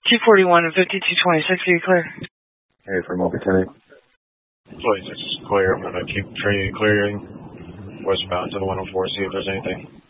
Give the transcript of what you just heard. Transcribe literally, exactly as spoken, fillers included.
two forty-one and fifty-two twenty-six, are you clear? Hey, for multi-tenant. Please, it's clear. I'm going to keep trading clearing westbound to the one oh four, see if there's anything.